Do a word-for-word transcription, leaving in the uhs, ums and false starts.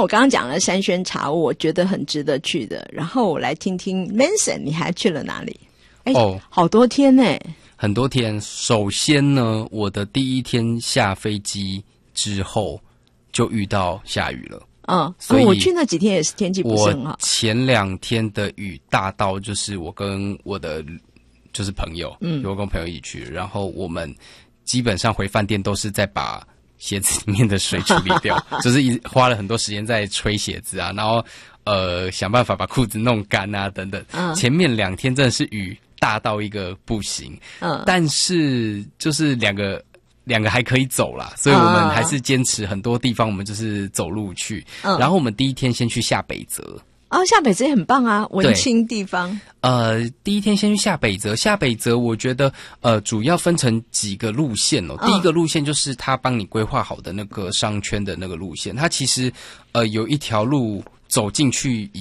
我刚刚讲了三轩茶屋，我觉得很值得去的。然后我来听听 Manson， 你还去了哪里？哎，哦，好多天呢， 很多天。首先呢，我的第一天下飞机之后就遇到下雨了。 嗯，所以我去那几天也是天气不是很好。 我前两天的雨大到，就是我跟我的就是朋友，嗯，我跟朋友一起去，然后我们基本上回饭店都是在把鞋子里面的水处理掉，就是一花了很多时间在吹鞋子啊，然后呃想办法把裤子弄干啊等等。嗯，前面两天真的是雨大到一个不行，嗯，但是就是两个两个还可以走啦，所以我们还是坚持很多地方我们就是走路去。嗯，然后我们第一天先去下北泽。 哦，下北泽也很棒啊，文青地方。 呃，第一天先去下北泽，下北泽我觉得呃主要分成几个路线哦。嗯、第一个路线就是他帮你规划好的那个商圈的那个路线，它其实呃有一条路走进去